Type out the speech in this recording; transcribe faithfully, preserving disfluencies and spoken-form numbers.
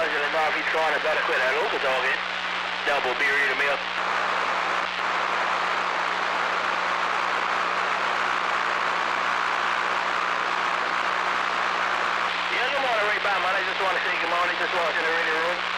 Roger, the Northeast corner, better quit that local target. Double B reader mill. Yeah, good morning, Ray Bauman. I just want to say good morning. Just walked in the radio room.